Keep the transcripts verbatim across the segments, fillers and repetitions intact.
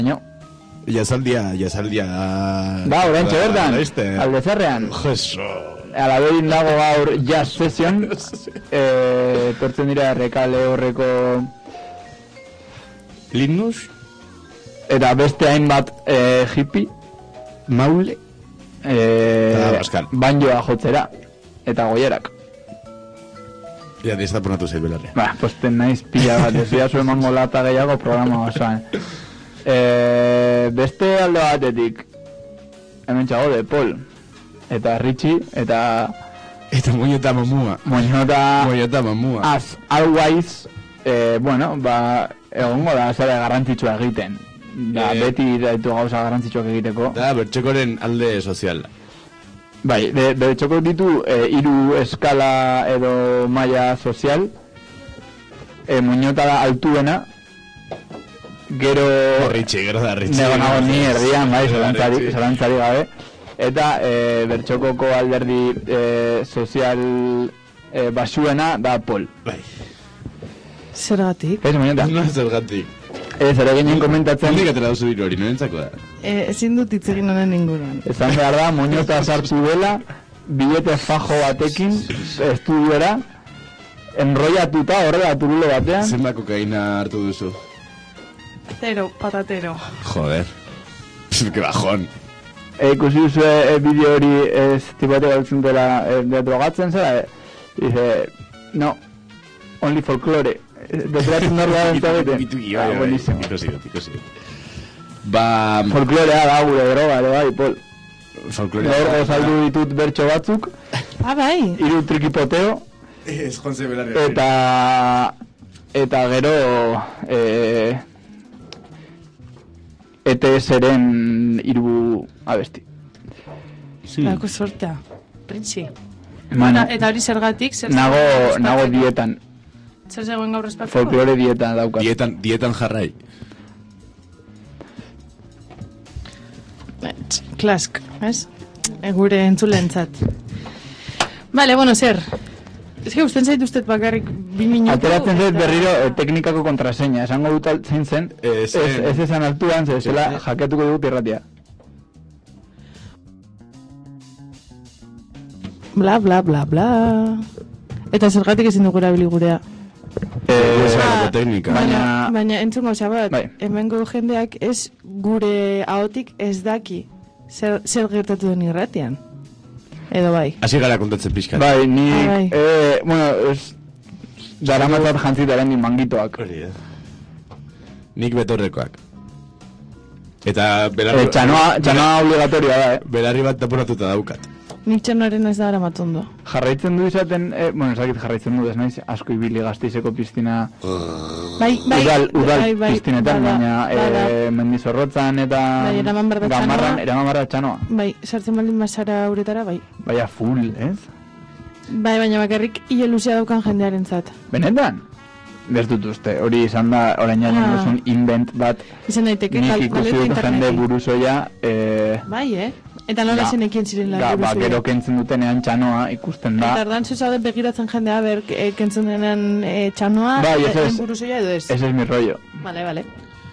Jazaldia, jazaldia... Ba, orantxe bertan, Aldezarrean. Jesu. Alabein dago gaur jazz session. eh, tortzen dira Rekale horreko... Linus? Eta beste hainbat eh, hippie. Maule? Eh, banjoa jotzera. Eta goierak. Ja, dizta ponatu zei belarria. Ba, posten naiz pila bat. Ezia zuen mango lata gehiago programa osoan. Eh, beste alde batetik hemen txago de Paul eta Richie eta eta Moñota Mamua Moñota Moñota Mamua as always eh, bueno, ba egongo da zera garrantzitsua egiten da, eh, beti daitu gauza garrantzitsuak egiteko da, bertxokoren alde sozial bai, de, bertxoko ditu eh, hiru eskala edo maila sozial eh, Moñota da altuena gero... Ritxi, gero da Ritxi. Nego nago ni erdian, bai, zalantzari gabe. Eta e, bertxokoko alderdi e, sozial e, basuena da Paul. Bai. Zergatik? Ez, Moñota? No, zergatik. Ez, ere ginen komentatzen... Hondik atera duzu diru hori, norentzako da? Eh, ezin dut itzegin honen inguruan. Esan behar da, Moñota sartu dela, bilete fajo batekin, estudiora, enrollatuta, horrela turulo batean. Zenba kokaina hartu duzu? Tero, patatero. Joder. Que bajón. E, ikusi duzu e, bideo hori ez tipate galtzen dela e, de drogatzen zera, e, dice, no, only folklore. Desgratzen norra da entzageten. Bituki, ah, buenísimo. Ikusi dut, ikusi dut. Ba... Folklorea da gure droga, ere bai, Pol. Folklorea. Gaur saldu ditut bertso batzuk. Ah, bai. Hiru trikipoteo. Ez, Jonse Belarria. Eta... Eta gero... Eh, E T S-ren hiru abesti. Sí. Lako sortea. Ritxi. Bueno, eta hori zergatik? Zer nago, nago dietan. Zer zegoen gaur espatzeko? Folklore dietan daukat. Dietan, dietan jarrai. Klask, ez? Egure entzulentzat. Vale, bueno, zer? Ez que usten zaitu usted bakarrik bi minutu... Ateratzen zait berriro eh, teknikako kontraseña. Esango dut zein zen, ez esan altuan, zela jakeatuko dut irratia. Bla, bla, bla, bla... Eta zergatik ezin dugu erabili gurea. Eh, teknika. Baina, baina entzun gauza bat, bai. Hemengo jendeak ez gure ahotik ez daki zer, zer gertatu den irratian. Edo bai. Hasi gara kontatzen pixka. Bai, nik, ah, bai. Eh, bueno, es... Daramatzat jantzitaren di mangitoak. Hori, eh? Nik betorrekoak. Eta belarri... Eh, txanoa, txanoa obligatorioa da, eh? Belarri bat tapuratuta daukat. Nik txanoaren ez da ara matondo. Jarraitzen du izaten, eh, bueno, esakit jarraitzen du, ez naiz, asko ibili Gasteizeko piztina... Bai, bai, udal, udal bai, bai, piztinetan, bada, baina bada. Eh, mendizorrotzan eta... Bai, eraman behar da Gamarran, txanoa. eraman behar da txanoa. Bai, sartzen baldin basara uretara, bai. Baina full, ez? Bai, baina bakarrik hile luzea daukan jendearen zat. Benetan? Ez dut uste, hori izan da, orain Ah. egin duzun invent bat. Izan daiteke, Nik ikusi dut jende buruzoia... Eh, bai, eh? Eta nola zen ekien ziren ga, ba, gero kentzen dutenean txanoa ikusten da. Eta ardan zuzade begiratzen jendea, ber, e, kentzen denean e, txanoa, bai, ez ez, buruzoia edo ez. Ese es mi rollo. Vale, vale.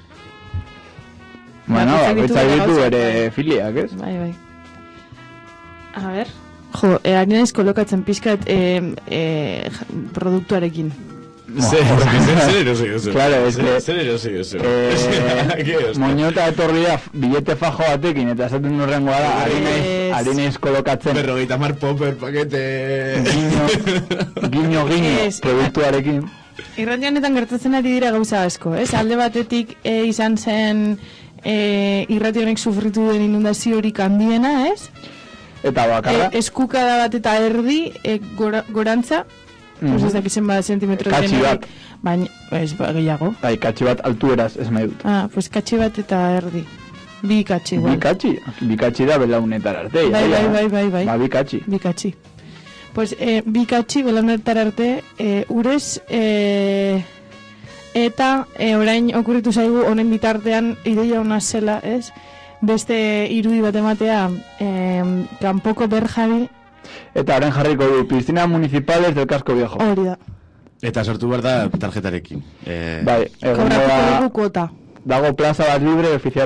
Bueno, ba, bakoitza ditu ere filiak, ez? Bai, bai. A ber. Jo, e, ari naiz kolokatzen pixkat e, e, produktuarekin. Zer erosi duzu. Claro, es que... Zer erosi duzu. Moñota etorri da bilete fajo batekin, eta esaten nurrengoa da, ari naiz kolokatzen... Berrogeita mar popper pakete... Guiño, guiño, guiño, produktuarekin. Irrationetan gertatzen ari dira gauza asko, ez? Alde batetik e, izan zen e, irrationek sufritu den inundaziorik handiena, ez? Eta bakarra? E, eskukada bat eta erdi e, gora, gorantza, mm-hmm. Pues ez dakizen bat zentimetro katxi bat. Baina, ez ba, gehiago. Bai, katxi bat altueraz, ez nahi dut. Ah, pues katxi bat eta erdi. Bi katxi, igual. Bi katxi? Bi katxi da belaunetar arte. Bai, bai, bai, bai, bai. Ba, bi katxi. Bi katxi. Pues, eh, bi katxi belaunetar arte, eh, urez, eh, eta eh, orain okurritu zaigu honen bitartean ideia hona zela, ez? Beste irudi bat ematea, eh, kanpoko berjari. Eta orain jarriko du, piscina municipales del casco viejo. Hori da. Eta sortu behar da tarjetarekin. Eh... Bai, egon da... kuota. Dago plaza bat libre oficial